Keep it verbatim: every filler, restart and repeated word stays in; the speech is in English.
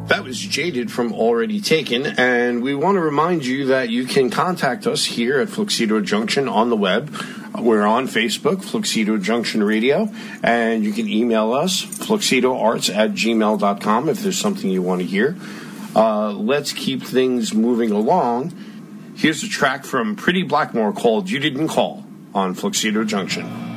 That was Jaded from Already Taken, and we want to remind you that you can contact us here at Fluxido Junction on the web. We're on Facebook, Fluxido Junction Radio, and you can email us, fluxidoarts at gmail dot com, if there's something you want to hear. Uh, let's keep things moving along. Here's a track from Pretty Blackmore called You Didn't Call on Fluxido Junction.